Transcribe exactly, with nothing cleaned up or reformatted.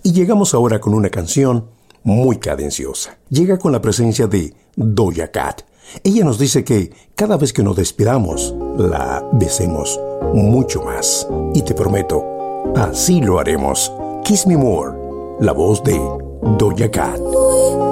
Y llegamos ahora con una canción muy cadenciosa. Llega con la presencia de Doja Cat. Ella nos dice que cada vez que nos despidamos, la besemos mucho más. Y te prometo, así lo haremos. Kiss Me More, la voz de Doja Cat.